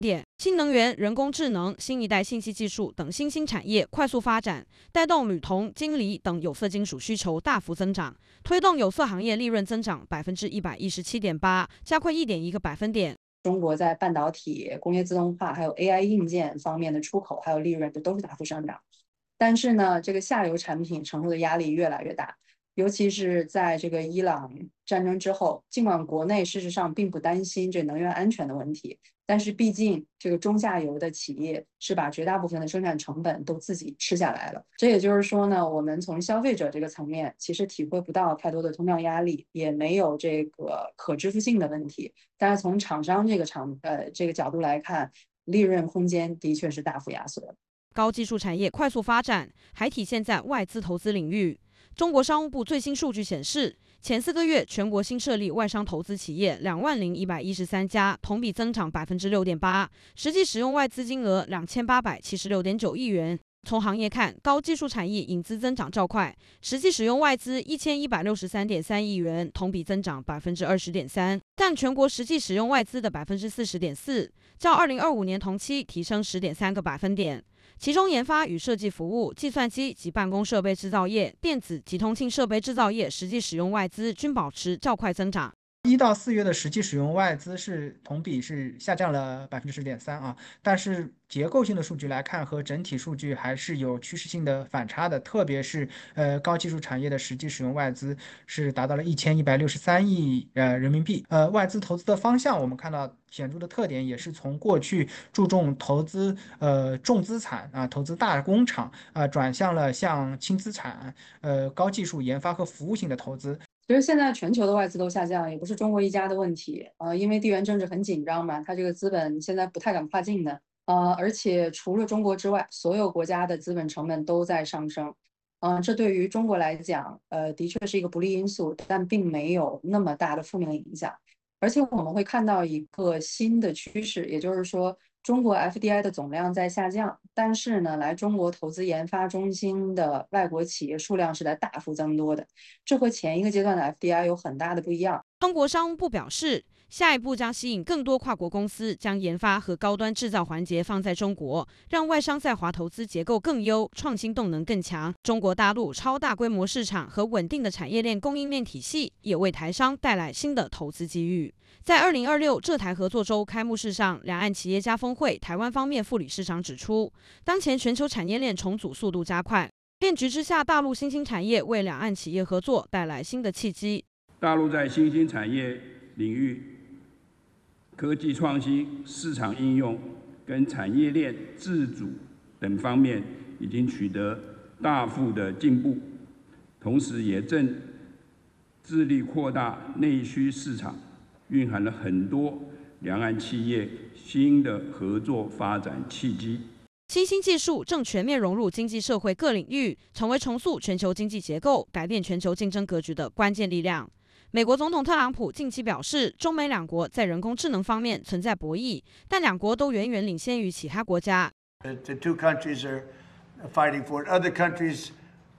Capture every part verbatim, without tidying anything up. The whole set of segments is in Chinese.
点，新能源、人工智能、新一代信息技术等新兴产业快速发展，带动铝、铜、金、锂等有色金属需求大幅增长，推动有色行业利润增长百分之一百一十七点八，加快一点一个百分点。 中国在半导体、工业自动化还有 A I 硬件方面的出口还有利润都是大幅上涨，但是呢，这个下游产品承受的压力越来越大。尤其是在这个伊朗战争之后，尽管国内事实上并不担心这能源安全的问题，但是毕竟这个中下游的企业是把绝大部分的生产成本都自己吃下来了。这也就是说呢，我们从消费者这个层面其实体会不到太多的通胀压力，也没有这个可支付性的问题。但是从厂商这个场呃这个角度来看，利润空间的确是大幅压缩。 高技术产业快速发展，还体现在外资投资领域。中国商务部最新数据显示，前四个月全国新设立外商投资企业两万零一百一十三家，同比增长百分之六点八，实际使用外资金额两千八百七十六点九亿元。从行业看，高技术产业引资增长较快，实际使用外资一千一百六十三点三亿元，同比增长百分之二十点三，占全国实际使用外资的百分之四十点四，较二零二五年同期提升十点三个百分点。其中，研发与设计服务、计算机及办公设备制造业、电子及通信设备制造业实际使用外资均保持较快增长。 一到四月的实际使用外资是同比是下降了百分之十点三啊，但是结构性的数据来看，和整体数据还是有趋势性的反差的。特别是呃高技术产业的实际使用外资是达到了一千一百六十三亿呃人民币。呃，外资投资的方向，我们看到显著的特点也是从过去注重投资呃重资产啊、投资大工厂啊、转向了向轻资产、呃高技术研发和服务性的投资。 其实现在全球的外资都下降，也不是中国一家的问题，呃，因为地缘政治很紧张嘛，它这个资本现在不太敢跨境的，呃，而且除了中国之外，所有国家的资本成本都在上升，嗯、呃，这对于中国来讲，呃，的确是一个不利因素，但并没有那么大的负面影响。而且我们会看到一个新的趋势，也就是说，中国 F D I 的总量在下降，但是呢，来中国投资研发中心的外国企业数量是在大幅增多的，这和前一个阶段的 F D I 有很大的不一样。 中国商务部表示，下一步将吸引更多跨国公司将研发和高端制造环节放在中国，让外商在华投资结构更优，创新动能更强。中国大陆超大规模市场和稳定的产业链供应链体系，也为台商带来新的投资机遇。在二零二六浙台合作周开幕式上，两岸企业家峰会台湾方面副理事长指出，当前全球产业链重组速度加快，变局之下，大陆新兴产业为两岸企业合作带来新的契机。 大陆在新兴产业领域、科技创新、市场应用跟产业链自主等方面已经取得大幅的进步，同时也正致力扩大内需市场，蕴含了很多两岸企业新的合作发展契机。 新兴技术正全面融入经济社会各领域，成为重塑全球经济结构、改变全球竞争格局的关键力量。美国总统特朗普近期表示，中美两国在人工智能方面存在博弈，但两国都远远领先于其他国家。 The two countries are fighting for it. Other countries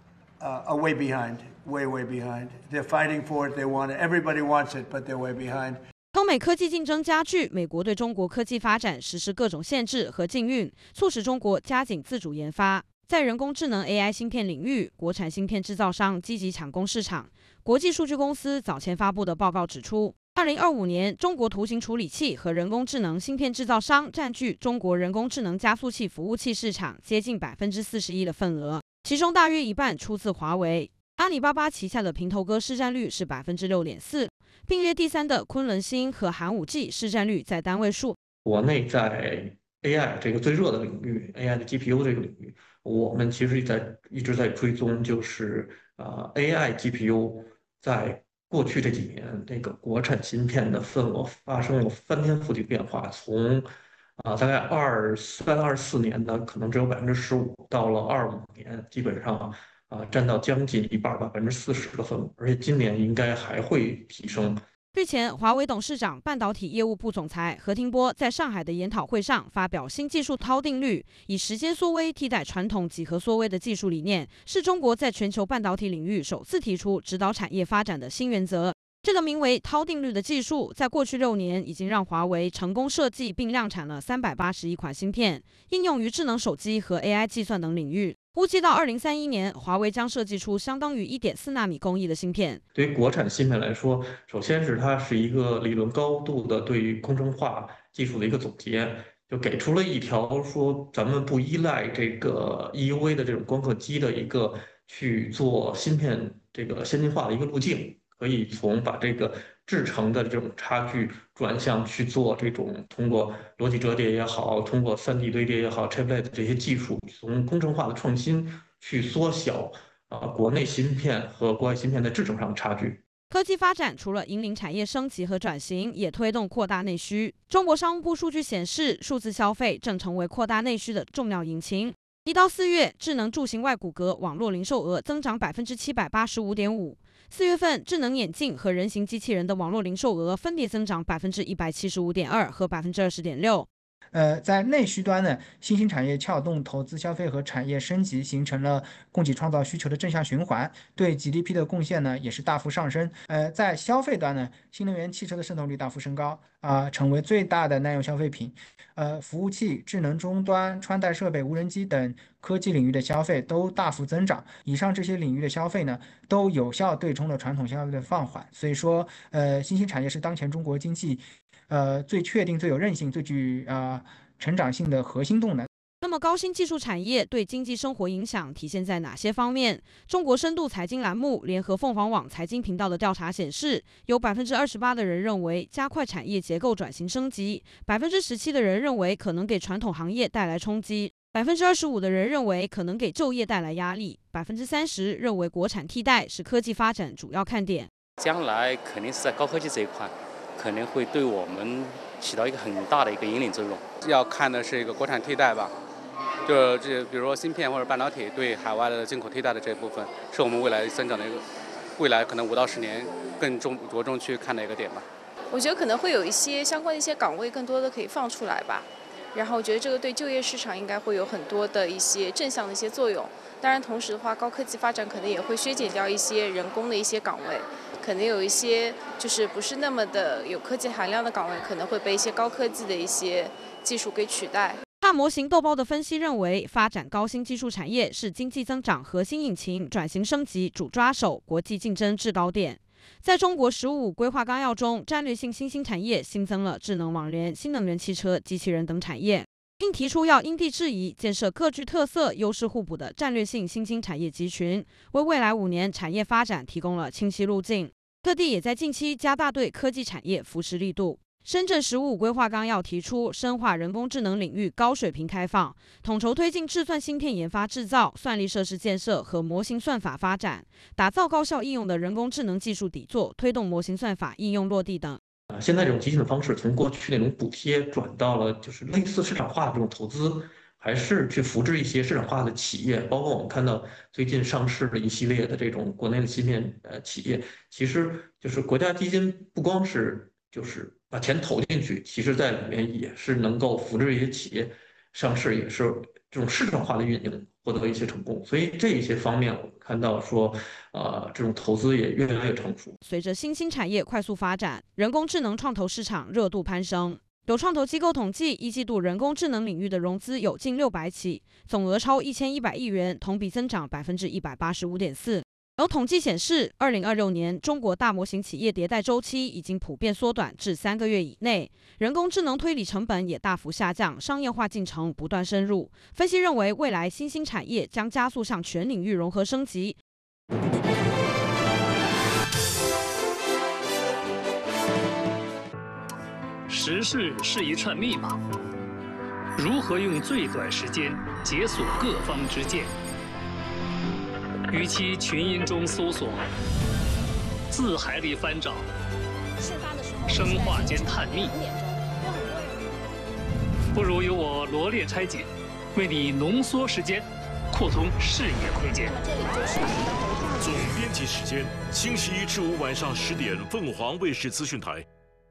uh, are way behind, way, way behind. They're fighting for it. They want it. Everybody wants it, but they're way behind. 中美科技竞争加剧，美国对中国科技发展实施各种限制和禁运，促使中国加紧自主研发。在人工智能 A I 芯片领域，国产芯片制造商积极抢攻市场。国际数据公司早前发布的报告指出，二零二五年中国图形处理器和人工智能芯片制造商占据中国人工智能加速器服务器市场接近百分之四十一的份额，其中大约一半出自华为。阿里巴巴旗下的平头哥市占率是百分之六点四，并列第三的昆仑芯和寒武纪市占率在单位数。 国内在 A I 这个最热的领域 ，A I 的 G P U 这个领域，我们其实在一直在追踪，就是呃 A I G P U 在过去这几年那个国产芯片的份额发生了翻天覆地变化，从啊、呃、大概二三二四年的可能只有百分之十五，到了二五年基本上啊、呃、占到将近一半，百分之四十的份额，而且今年应该还会提升。 日前，华为董事长、半导体业务部总裁何庭波在上海的研讨会上发表新技术涛定律，以时间缩微替代传统几何缩微的技术理念，是中国在全球半导体领域首次提出指导产业发展的新原则。 这个名为涛定律的技术，在过去六年已经让华为成功设计并量产了三百八十一款芯片，应用于智能手机和 A I 计算等领域。估计到二零三一年，华为将设计出相当于 一点四纳米工艺的芯片。 对于国产芯片来说，首先是它是一个理论高度的对于工程化技术的一个总结，就给出了一条说咱们不依赖这个 E U V 的这种光刻机的一个去做芯片这个先进化的一个路径。可以从把这个制程的这种差距转向去做这种通过逻辑折叠也好，通过 三 D 堆叠也好 ，chiplet 这些技术，从工程化的创新去缩小啊、呃、国内芯片和国外芯片在制程上的差距。 科技发展除了引领产业升级和转型，也推动扩大内需。中国商务部数据显示，数字消费正成为扩大内需的重要引擎。一到四月，智能柱形外骨骼网络零售额增长百分之七百八十五点五。四月份，智能眼镜和人形机器人的网络零售额分别增长百分之一百七十五点二和百分之二十点六。 呃，在内需端呢，新兴产业撬动投资、消费和产业升级，形成了供给创造需求的正向循环，对 G D P 的贡献呢也是大幅上升。呃，在消费端呢，新能源汽车的渗透率大幅升高啊、呃，成为最大的耐用消费品。呃，服务器、智能终端、穿戴设备、无人机等科技领域的消费都大幅增长。以上这些领域的消费呢，都有效对冲了传统消费的放缓。所以说，呃，新兴产业是当前中国经济呃，最确定、最有韧性、最具呃成长性的核心动能。 那么，高新技术产业对经济生活影响体现在哪些方面？中国深度财经栏目联合凤凰网财经频道的调查显示，有百分之二十八的人认为加快产业结构转型升级，百分之十七的人认为可能给传统行业带来冲击，百分之二十五的人认为可能给就业带来压力，百分之三十认为国产替代是科技发展主要看点。 将来肯定是在高科技这一块。可能会对我们起到一个很大的一个引领作用。 要看的是一个国产替代吧，就这比如说芯片或者半导体对海外的进口替代的这一部分，是我们未来增长的一个，未来可能五到十年更重着重去看的一个点吧。 我觉得可能会有一些相关的一些岗位更多的可以放出来吧，然后我觉得这个对就业市场应该会有很多的一些正向的一些作用。当然，同时的话，高科技发展可能也会削减掉一些人工的一些岗位。可能有一些就是不是那么的有科技含量的岗位，可能会被一些高科技的一些技术给取代。 大模型豆包的分析认为，发展高新技术产业是经济增长核心引擎，转型升级主抓手，国际竞争制高点。在中国“十五五”规划纲要中，战略性新兴产业新增了智能网联、新能源汽车、机器人等产业，并提出要因地制宜，建设各具特色、优势互补的战略性新兴产业集群，为未来五年产业发展提供了清晰路径。各地也在近期加大对科技产业扶持力度。深圳“十五五”规划纲要提出，深化人工智能领域高水平开放，统筹推进智算芯片研发制造、算力设施建设和模型算法发展，打造高效应用的人工智能技术底座，推动模型算法应用落地等。 啊，现在这种激进的方式，从过去那种补贴转到了就是类似市场化的这种投资，还是去扶植一些市场化的企业，包括我们看到最近上市的一系列的这种国内的芯片呃企业，其实就是国家基金不光是就是把钱投进去，其实在里面也是能够扶植一些企业上市，也是这种市场化的运营获得一些成功。所以这一些方面，我们看到说，呃，这种投资也越来越成熟。 随着新兴产业快速发展，人工智能创投市场热度攀升。有创投机构统计，一季度人工智能领域的融资有近六百起，总额超一千一百亿元，同比增长百分之一百八十五点四。有统计显示，二零二六年中国大模型企业迭代周期已经普遍缩短至三个月以内，人工智能推理成本也大幅下降，商业化进程不断深入。分析认为，未来新兴产业将加速向全领域融合升级。 时事是一串密码，如何用最短时间解锁各方之见？与其群音中搜索，字海里翻找，生化间探秘，不如由我罗列拆解，为你浓缩时间，扩通视野空间。 总编辑时间：星期一至五晚上十点，凤凰卫视资讯台。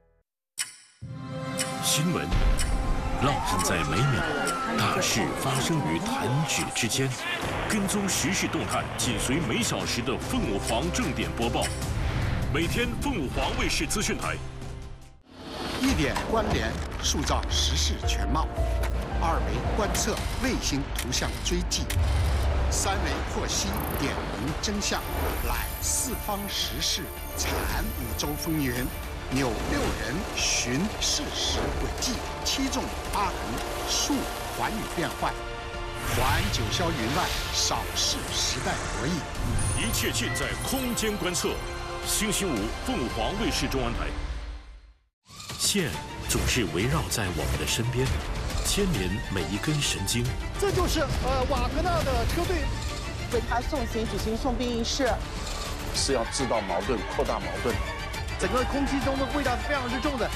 新闻烙印在每秒，大事发生于弹指之间。跟踪时事动态，紧随每小时的凤凰正点播报。 每天凤凰卫视资讯台。 一点关联，塑造时事全貌；二维观测，卫星图像追迹；三维获悉，点明真相。揽四方时事，产五洲风云。扭六人，寻事实轨迹；七纵八横，述寰宇变幻。环九霄云外，扫视时代博弈。 一切尽在空间观测。星期五，凤凰卫视中文台。线总是围绕在我们的身边，牵连每一根神经。 这就是呃瓦格纳的车队为他送行举行送兵仪式， 是要制造矛盾，扩大矛盾。 整个空气中的味道是非常之重的。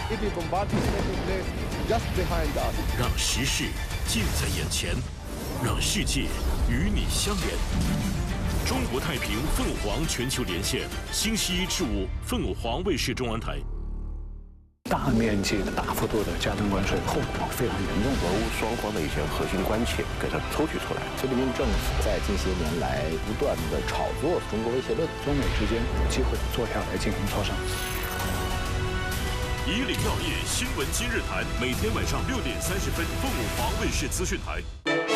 让时事近在眼前，让世界与你相连。中国太平凤凰全球连线，星期一至五，凤凰卫视中文台。 大面积的、大幅度的加征关税，后果非常严重。 俄乌双方的一些核心关切给它抽取出来。 习近平政府在近些年来不断的炒作中国威胁论， 中美之间有机会坐下来进行磋商。 以领要业新闻今日谈，每天晚上六点三十分，凤凰卫视资讯台。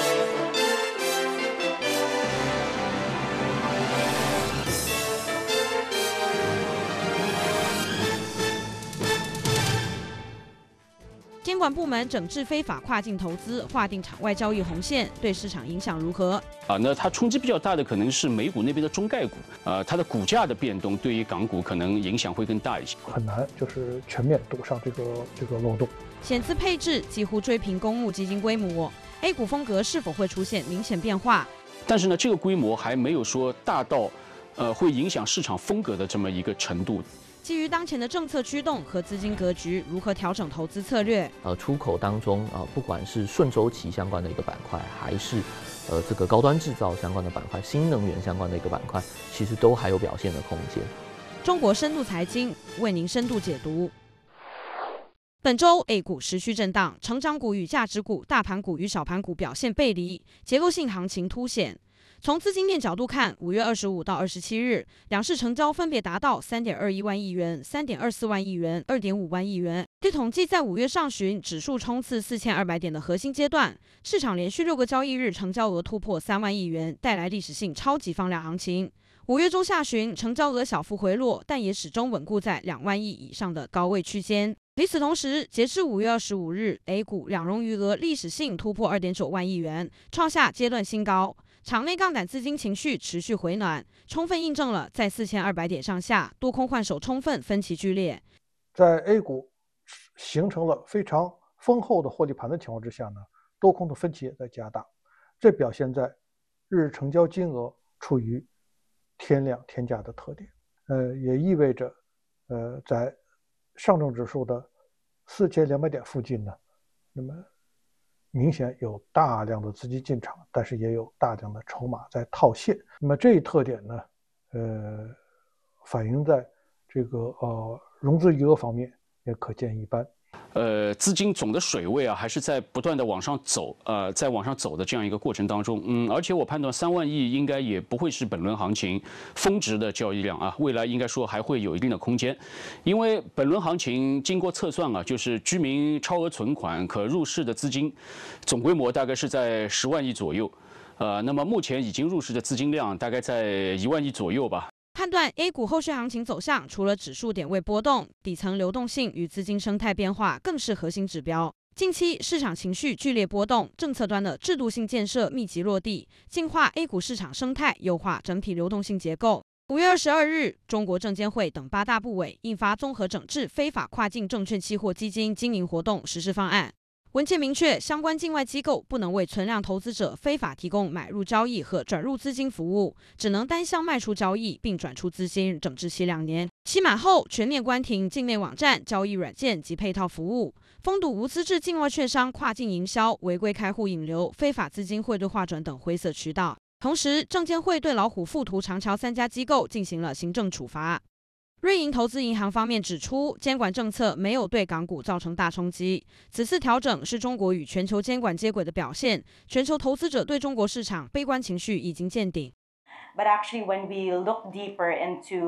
监管部门整治非法跨境投资，划定场外交易红线，对市场影响如何？ 啊，那它冲击比较大的可能是美股那边的中概股，呃，它的股价的变动对于港股可能影响会更大一些。 很难就是全面堵上这个这个漏洞。 险资配置几乎追平公募基金规模 ，A 股风格是否会出现明显变化？ 但是呢，这个规模还没有说大到，呃，会影响市场风格的这么一个程度。 基于当前的政策驱动和资金格局，如何调整投资策略？ 呃，出口当中啊、呃，不管是顺周期相关的一个板块，还是呃这个高端制造相关的板块、新能源相关的一个板块，其实都还有表现的空间。 中国深度财经为您深度解读。本周 A 股持续震荡，成长股与价值股、大盘股与小盘股表现背离，结构性行情凸显。从资金面角度看，五月二十五到二十七日，两市成交分别达到三点二一万亿元、三点二四万亿元、二点五万亿元。据统计，在五月上旬指数冲刺四千二百点的核心阶段，市场连续六个交易日成交额突破三万亿元，带来历史性超级放量行情。五月中下旬，成交额小幅回落，但也始终稳固在两万亿以上的高位区间。与此同时，截至五月二十五日 ，A 股两融余额历史性突破二点九万亿元，创下阶段新高。场内杠杆资金情绪持续回暖，充分印证了在四千二百点上下多空换手充分，分歧剧烈。 在 A 股形成了非常丰厚的获利盘的情况之下呢，多空的分歧也在加大，这表现在日成交金额处于天量天价的特点，呃，也意味着，呃，在上证指数的四千两百点附近呢，那么明显有大量的资金进场，但是也有大量的筹码在套现。那么这一特点呢，呃，反映在这个呃融资余额方面也可见一斑。 呃，资金总的水位啊，还是在不断的往上走，呃，在往上走的这样一个过程当中，嗯，而且我判断三万亿应该也不会是本轮行情峰值的交易量啊，未来应该说还会有一定的空间，因为本轮行情经过测算啊，就是居民超额存款可入市的资金总规模大概是在十万亿左右，呃，那么目前已经入市的资金量大概在一万亿左右吧。 判断 A 股后续行情走向，除了指数点位波动，底层流动性与资金生态变化更是核心指标。近期市场情绪剧烈波动，政策端的制度性建设密集落地，净化 A 股市场生态，优化整体流动性结构。五月二十二日，中国证监会等八大部委印发综合整治非法跨境证券期货基金经营活动实施方案。文件明确，相关境外机构不能为存量投资者非法提供买入交易和转入资金服务，只能单向卖出交易并转出资金，整治期两年。期满后，全面关停境内网站、交易软件及配套服务，封堵无资质境外券商跨境营销、违规开户引流、非法资金汇兑划转等灰色渠道。同时，证监会对老虎、富途、长桥三家机构进行了行政处罚。瑞银投资银行方面指出，监管政策没有对港股造成大冲击。此次调整是中国与全球监管接轨的表现，全球投资者对中国市场悲观情绪已经见顶。 But actually, when we look deeper into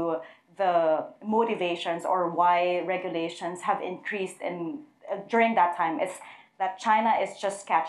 the motivations or why regulations have increased in uh, during that time is that China is just catching